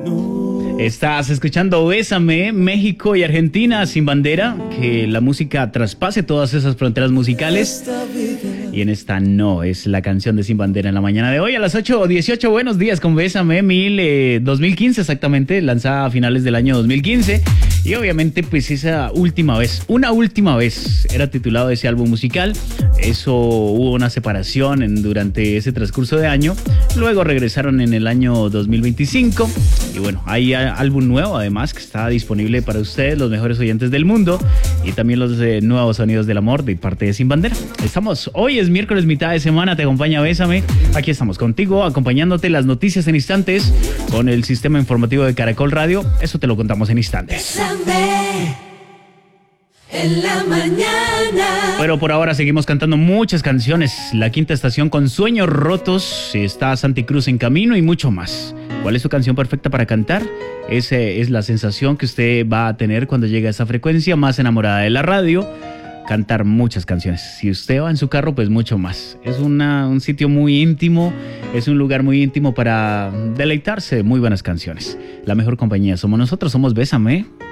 Estás escuchando Bésame, México y Argentina sin bandera, que la música traspase todas esas fronteras musicales. Y en esta no, es la canción de Sin Bandera en la mañana de hoy a las 8:18. Buenos días con Bésame, 2015 exactamente, lanzada a finales del año 2015. Y obviamente pues esa una última vez, era titulado ese álbum musical. Eso hubo una separación durante ese transcurso de año. Luego regresaron en el año 2025. Y bueno, hay álbum nuevo además que está disponible para ustedes, los mejores oyentes del mundo. Y también los nuevos sonidos del amor de parte de Sin Bandera. Hoy es miércoles, mitad de semana, te acompaña Bésame. Aquí estamos contigo, acompañándote las noticias en instantes con el sistema informativo de Caracol Radio. Eso te lo contamos en instantes. Bésame en la mañana. Pero por ahora seguimos cantando muchas canciones. La Quinta Estación con Sueños Rotos, está Santi Cruz en camino y mucho más. ¿Cuál es su canción perfecta para cantar? Esa es la sensación que usted va a tener cuando llegue a esa frecuencia más enamorada de la radio. Cantar muchas canciones. Si usted va en su carro, pues mucho más. Es un sitio muy íntimo, es un lugar muy íntimo para deleitarse de muy buenas canciones. La mejor compañía somos nosotros, somos Bésame.